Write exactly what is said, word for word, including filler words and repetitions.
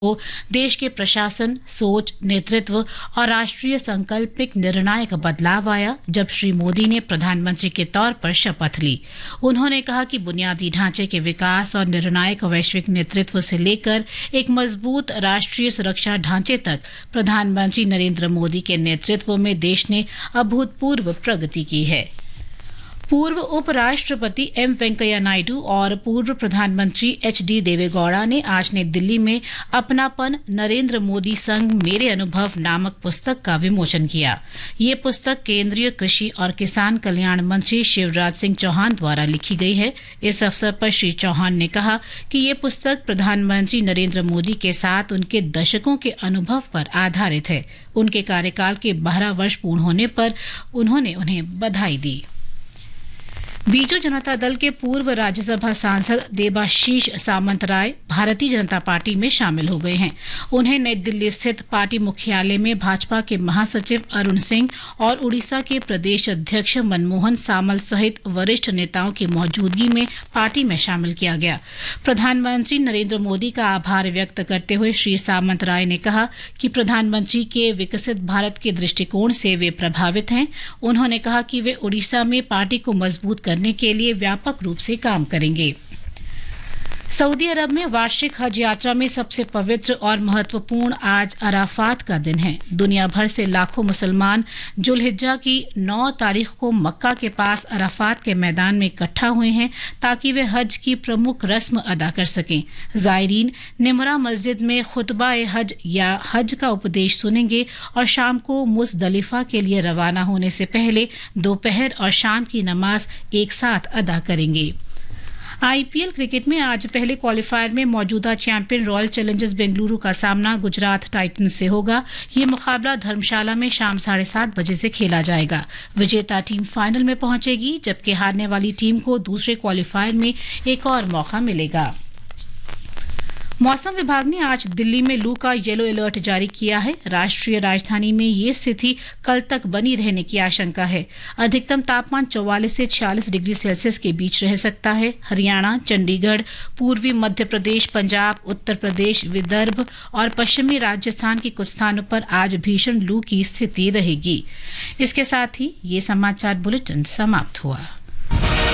को देश के प्रशासन, सोच, नेतृत्व और राष्ट्रीय संकल्पिक निर्णायक बदलाव आया जब श्री मोदी ने प्रधानमंत्री के तौर पर शपथ ली। उन्होंने कहा कि बुनियादी ढांचे के विकास और निर्णायक वैश्विक नेतृत्व से लेकर एक मजबूत राष्ट्रीय सुरक्षा ढांचे तक प्रधानमंत्री नरेंद्र मोदी के नेतृत्व में देश ने अभूतपूर्व प्रगति की है। पूर्व उपराष्ट्रपति एम वेंकैया नायडू और पूर्व प्रधानमंत्री एच डी देवेगौड़ा ने आज नई दिल्ली में अपनापन नरेंद्र मोदी संग मेरे अनुभव नामक पुस्तक का विमोचन किया। ये पुस्तक केंद्रीय कृषि और किसान कल्याण मंत्री शिवराज सिंह चौहान द्वारा लिखी गई है। इस अवसर पर श्री चौहान ने कहा कि ये पुस्तक प्रधानमंत्री नरेंद्र मोदी के साथ उनके दशकों के अनुभव पर आधारित है। उनके कार्यकाल के बारह वर्ष पूर्ण होने पर उन्होंने उन्हें बधाई दी। बीजू जनता दल के पूर्व राज्यसभा सांसद देबाशीष सामंतराय भारतीय जनता पार्टी में शामिल हो गए हैं। उन्हें नई दिल्ली स्थित पार्टी मुख्यालय में भाजपा के महासचिव अरुण सिंह और उड़ीसा के प्रदेश अध्यक्ष मनमोहन सामल सहित वरिष्ठ नेताओं की मौजूदगी में पार्टी में शामिल किया गया। प्रधानमंत्री नरेंद्र मोदी का आभार व्यक्त करते हुए श्री सामंतराय ने कहा कि प्रधानमंत्री के विकसित भारत के दृष्टिकोण से वे प्रभावित हैं। उन्होंने कहा कि वे उड़ीसा में पार्टी को मजबूत करने के लिए व्यापक रूप से काम करेंगे। सऊदी अरब में वार्षिक हज यात्रा में सबसे पवित्र और महत्वपूर्ण आज अराफात का दिन है। दुनिया भर से लाखों मुसलमान जुल्हिज्जा की नौ तारीख को मक्का के पास अराफात के मैदान में इकट्ठा हुए हैं ताकि वे हज की प्रमुख रस्म अदा कर सकें। जायरीन निमरा मस्जिद में खुतबा हज या हज का उपदेश सुनेंगे और शाम को मुज़दलिफा के लिए रवाना होने से पहले दोपहर और शाम की नमाज एक साथ अदा करेंगे। आईपीएल क्रिकेट में आज पहले क्वालिफायर में मौजूदा चैंपियन रॉयल चैलेंजर्स बेंगलुरु का सामना गुजरात टाइटंस से होगा। ये मुकाबला धर्मशाला में शाम साढ़े सात बजे से खेला जाएगा। विजेता टीम फाइनल में पहुंचेगी जबकि हारने वाली टीम को दूसरे क्वालिफायर में एक और मौका मिलेगा। मौसम विभाग ने आज दिल्ली में लू का येलो अलर्ट जारी किया है। राष्ट्रीय राजधानी में ये स्थिति कल तक बनी रहने की आशंका है। अधिकतम तापमान चौवालीस से छियालीस डिग्री सेल्सियस के बीच रह सकता है। हरियाणा, चंडीगढ़, पूर्वी मध्य प्रदेश, पंजाब, उत्तर प्रदेश, विदर्भ और पश्चिमी राजस्थान के कुछ स्थानों पर आज भीषण लू की स्थिति रहेगी। इसके साथ ही ये समाचार बुलेटिन समाप्त हुआ।